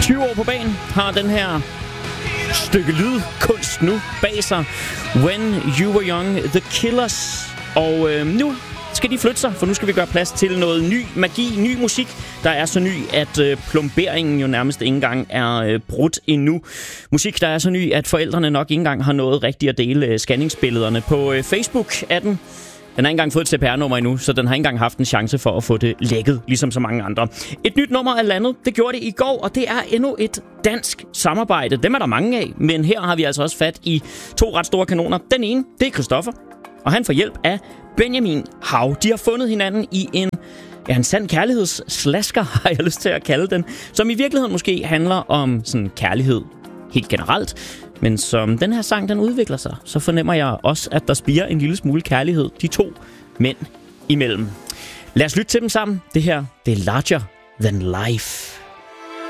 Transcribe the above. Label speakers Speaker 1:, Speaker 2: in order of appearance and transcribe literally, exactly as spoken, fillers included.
Speaker 1: tyve år på banen har den her stykke lydkunst nu bag sig. When You Were Young, The Killers. Og øh, nu skal de flytte sig, for nu skal vi gøre plads til noget ny magi, ny musik, der er så ny, at øh, plomberingen jo nærmest ikke engang er øh, brudt endnu. Musik, der er så ny, at forældrene nok ikke engang har nået rigtigt at dele øh, scanningsbillederne. På øh, Facebook er den. Den har ikke engang fået et C P R-nummer endnu, så den har ikke engang haft en chance for at få det lækket, ligesom så mange andre. Et nyt nummer er landet. Det gjorde det i går, og det er endnu et dansk samarbejde. Dem er der mange af, men her har vi altså også fat i to ret store kanoner. Den ene, det er Christoffer, og han får hjælp af Benjamin Hav. De har fundet hinanden i en, ja, en sand kærlighedsslasker, har jeg lyst til at kalde den, som i virkeligheden måske handler om sådan kærlighed helt generelt. Men som den her sang, den udvikler sig, så fornemmer jeg også, at der spirer en lille smule kærlighed de to mænd imellem. Lad os lytte til dem sammen. Det her, det er Larger Than Life.